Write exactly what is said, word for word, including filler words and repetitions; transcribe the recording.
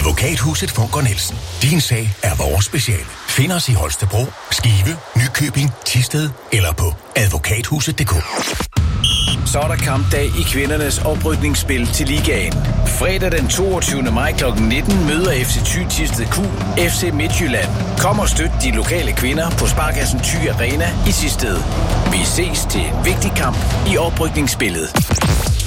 Advokathuset Funker Nielsen. Din sag er vores speciale. Find os i Holstebro, Skive, Nykøbing, Thisted eller på advokathuset punktum d k. Så er der kampdag i kvindernes oprykningsspil til ligaen. Fredag den toogtyvende maj klokken nitten møder F C Thy Thisted Q F C Midtjylland. Kom og støt de lokale kvinder på Sparkassen Thy Arena i Thisted. Vi ses til en vigtig kamp i oprykningsspillet.